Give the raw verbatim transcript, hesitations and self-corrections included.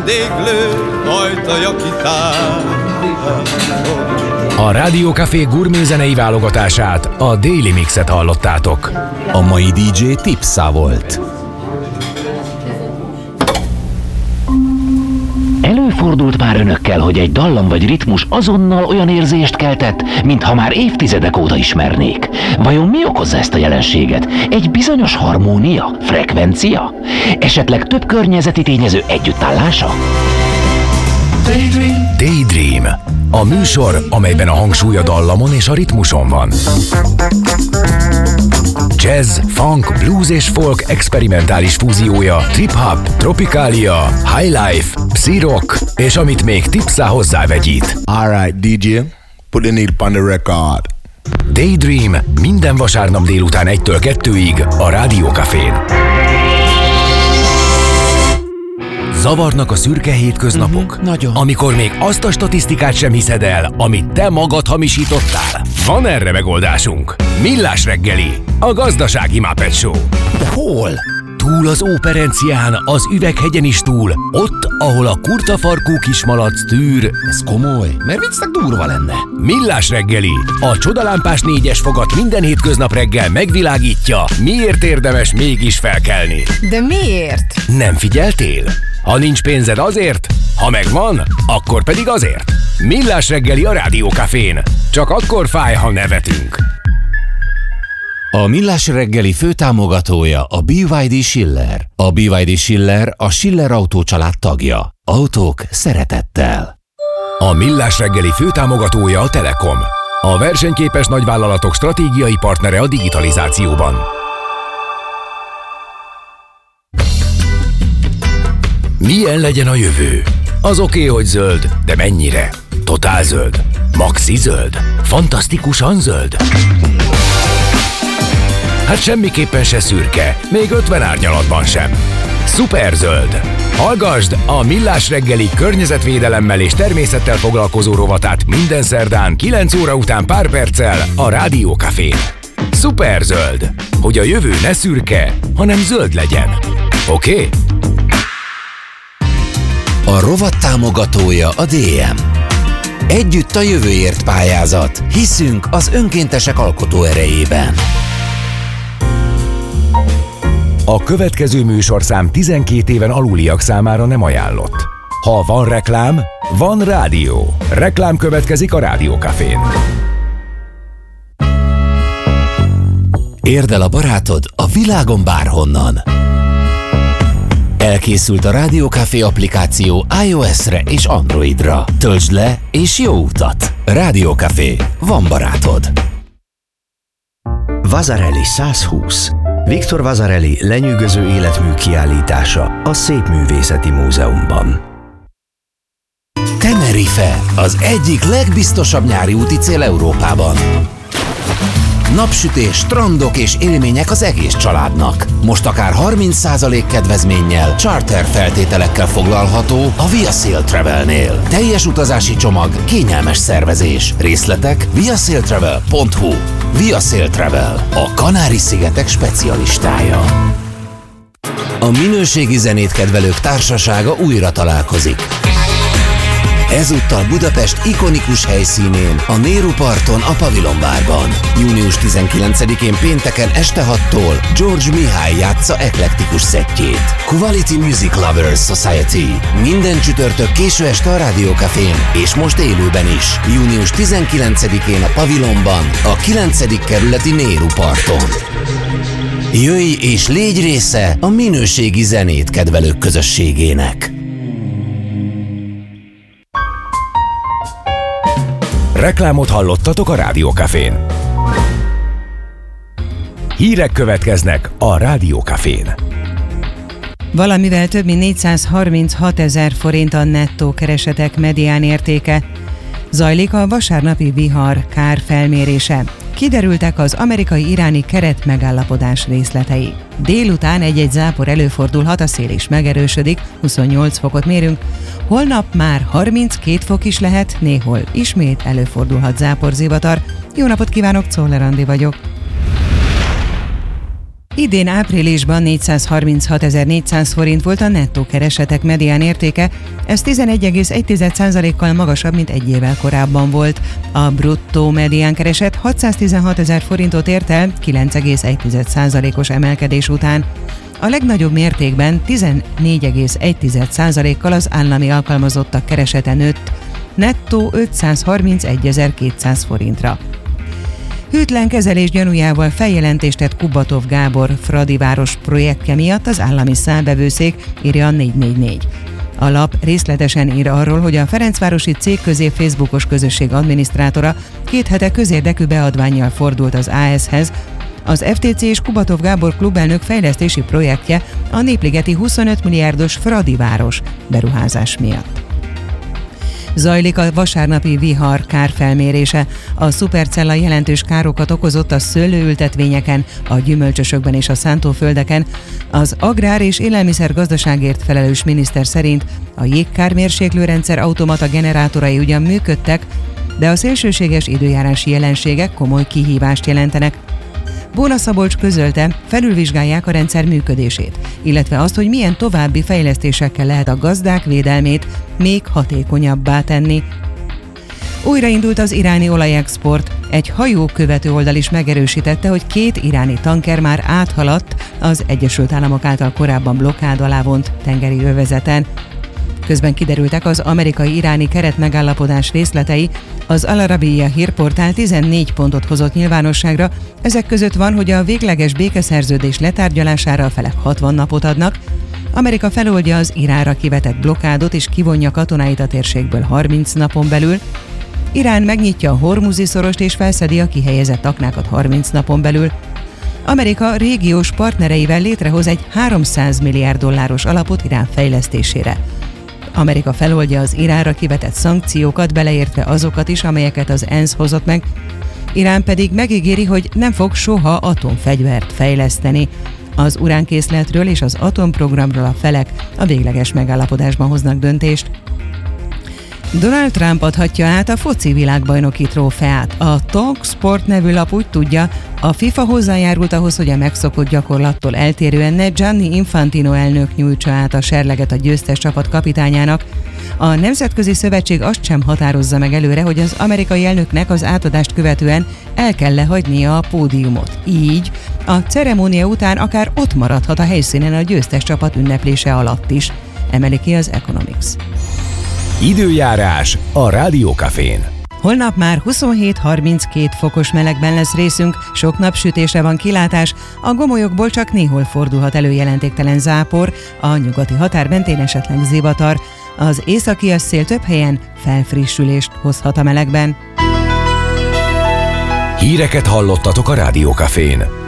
vendéglő ajtaja kitár. A Rádió Café gurmézenei válogatását, a Daily Mixet hallottátok. A mai dé dzsé Tipsa volt. Előfordult már önökkel, hogy egy dallam vagy ritmus azonnal olyan érzést keltett, mintha már évtizedek óta ismernék. Vajon mi okozza ezt a jelenséget? Egy bizonyos harmónia? Frekvencia? Esetleg több környezeti tényező együttállása? Daydream. Daydream. A műsor, amelyben a hangsúly a dallamon és a ritmuson van. Jazz, funk, blues és folk experimentális fúziója, trip-hop, tropikália, highlife, psi-rock, és amit még Tipsa hozzávegyít. Alright, dé dzsé, put the needle on the record. Daydream minden vasárnap délután egytől kettőig a Rádió Cafén. Zavarnak a szürke hétköznapok? Mm-hmm, nagyon. Amikor még azt a statisztikát sem hiszed el, amit te magad hamisítottál? Van erre megoldásunk. Millás reggeli, a gazdasági Muppet Show. De hol? Túl az Óperencián, az Üveghegyen is túl, ott, ahol a kurtafarkú kismalac tűr. Ez komoly, mert viccnek durva lenne. Millás reggeli, a csodalámpás négyes fogat minden hétköznap reggel megvilágítja, miért érdemes mégis felkelni. De miért? Nem figyeltél? Ha nincs pénzed azért, ha megvan, akkor pedig azért. Millás reggeli a Rádió Cafén. Csak akkor fáj, ha nevetünk. A Millás reggeli főtámogatója a bé vé dé Schiller. A bé vé dé Schiller a Schiller Autó család tagja. Autók szeretettel. A Millás reggeli főtámogatója a Telekom. A versenyképes nagyvállalatok stratégiai partnere a digitalizációban. Milyen legyen a jövő? Az oké, okay, hogy zöld, de mennyire? Totál zöld? Maxi zöld? Fantasztikusan zöld? Hát semmiképpen se szürke, még ötven árnyalatban sem. Szuperzöld! Hallgasd a Millás reggeli környezetvédelemmel és természettel foglalkozó rovatát minden szerdán kilenc óra után pár perccel a Rádió Cafén. Szuperzöld! Hogy a jövő ne szürke, hanem zöld legyen. Oké? Okay? A rovat támogatója a dé em. Együtt a jövőért pályázat. Hiszünk az önkéntesek alkotó erejében. A következő műsorszám tizenkét éven aluliak számára nem ajánlott. Ha van reklám, van rádió. Reklám következik a Rádió Cafén. Érd el a barátod a világon bárhonnan. Elkészült a Rádió Café applikáció iOS-re és Androidra. Töltsd le és jó utat! Rádió Café. Van barátod. Vasarely száz húsz. Victor Vasarely lenyűgöző életmű kiállítása a Szépművészeti Múzeumban. Tenerife, az egyik legbiztosabb nyári úti cél Európában. Napsütés, strandok és élmények az egész családnak. Most akár harminc százalék kedvezménnyel, charter feltételekkel foglalható a Via Sail Travelnél. Teljes utazási csomag, kényelmes szervezés. Részletek viasailtravel pont hu. Via Sail Travel, a Kanári-szigetek specialistája. A minőségi zenét kedvelők társasága újra találkozik. Ezúttal Budapest ikonikus helyszínén, a Néru parton, a Pavilon bárban. június tizenkilencedikén pénteken este hattól George Mihály játsza eklektikus szettjét. Quality Music Lovers Society. Minden csütörtök késő este a Rádió Cafén, és most élőben is. június tizenkilencedikén a Pavilonban, a kilencedik kerületi Néru parton. Jöjj és légy része a minőségi zenét kedvelők közösségének. Reklámot hallottatok a Rádió Cafén. Hírek következnek a Rádió Cafén. Valamivel több mint négyszázharminchat ezer forint a nettó keresetek medián értéke. Zajlik a vasárnapi vihar kárfelmérése. Kiderültek az amerikai-iráni keretmegállapodás részletei. Délután egy-egy zápor előfordulhat, a szél is megerősödik, huszonnyolc fokot mérünk. Holnap már harminckét fok is lehet, néhol ismét előfordulhat záporzivatar. Jó napot kívánok, Czoller Andi vagyok. Idén áprilisban négyszázharminchatezer-négyszáz forint volt a nettó keresetek medián értéke, ez tizenegy egész egy százalékkal magasabb, mint egy évvel korábban volt. A bruttó medián kereset hatszáztizenhatezer forintot ért el kilenc egész egy százalékos emelkedés után. A legnagyobb mértékben tizennégy egész egy százalékkal az állami alkalmazottak keresete nőtt, nettó ötszázharmincegyezer-kétszáz forintra. Hűtlen kezelés gyanújával feljelentést tett Kubatov Gábor Fradiváros projektje miatt az állami számbevőszék, írja a négy négy négy. A lap részletesen ír arról, hogy a Ferencvárosi Cég Közé Facebookos közösség adminisztrátora két hete közérdekű beadvánnyal fordult az á es-hez, az ef té cé és Kubatov Gábor klubelnök fejlesztési projektje a népligeti huszonöt milliárdos Fradiváros beruházás miatt. Zajlik a vasárnapi vihar kárfelmérése. A szupercella jelentős károkat okozott a szőlőültetvényeken, a gyümölcsösökben és a szántóföldeken. Az agrár- és élelmiszergazdaságért felelős miniszter szerint a jégkármérséklőrendszer automata generátorai ugyan működtek, de a szélsőséges időjárási jelenségek komoly kihívást jelentenek. Bóna Szabolcs közölte, felülvizsgálják a rendszer működését, illetve azt, hogy milyen további fejlesztésekkel lehet a gazdák védelmét még hatékonyabbá tenni. Újraindult az iráni olajexport. Egy hajókövető oldal is megerősítette, hogy két iráni tanker már áthaladt az Egyesült Államok által korábban blokkád alá vont tengeri övezeten. Közben kiderültek az amerikai-iráni keretmegállapodás részletei, az Al Arabiya hírportál tizennégy pontot hozott nyilvánosságra, ezek között van, hogy a végleges békeszerződés letárgyalására a felek hatvan napot adnak, Amerika feloldja az Iránra kivetett blokkádot és kivonja katonáit a térségből harminc napon belül, Irán megnyitja a Hormuzi szorost és felszedi a kihelyezett aknákat harminc napon belül, Amerika régiós partnereivel létrehoz egy háromszáz milliárd dolláros alapot Irán fejlesztésére. Amerika feloldja az Iránra kivetett szankciókat, beleértve azokat is, amelyeket az ENSZ hozott meg, Irán pedig megígéri, hogy nem fog soha atomfegyvert fejleszteni. Az uránkészletről és az atomprogramról a felek a végleges megállapodásban hoznak döntést. Donald Trump adhatja át a foci világbajnoki trófeát. A Talksport nevű lap úgy tudja, a FIFA hozzájárult ahhoz, hogy a megszokott gyakorlattól eltérően ne Gianni Infantino elnök nyújtsa át a serleget a győztes csapat kapitányának. A Nemzetközi Szövetség azt sem határozza meg előre, hogy az amerikai elnöknek az átadást követően el kell lehagynia a pódiumot. Így a ceremónia után akár ott maradhat a helyszínen a győztes csapat ünneplése alatt is, emeli ki az Economics. Időjárás a Rádió Cafén. Holnap már huszonhét harminckét fokos melegben lesz részünk, sok napsütésre van kilátás, a gomolyokból csak néhol fordulhat elő jelentéktelen zápor, a nyugati határ mentén esetleg zivatar, az északias szél több helyen felfrissülést hozhat a melegben. Híreket hallottatok a Rádió Cafén.